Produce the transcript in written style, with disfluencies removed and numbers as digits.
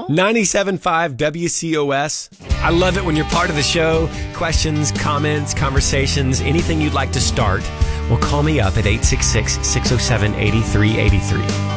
97.5 WCOS. I love it when you're part of the show. Questions, comments, conversations, anything you'd like to start. Well, call me up at 866-607-8383.